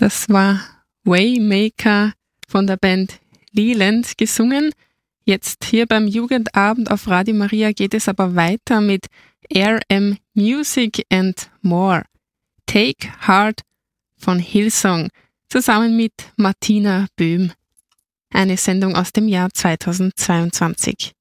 Das war Waymaker von der Band Leland gesungen. Jetzt hier beim Jugendabend auf Radio Maria geht es aber weiter mit RM Music and More. Take Heart von Hillsong zusammen mit Martina Böhm. Eine Sendung aus dem Jahr 2022.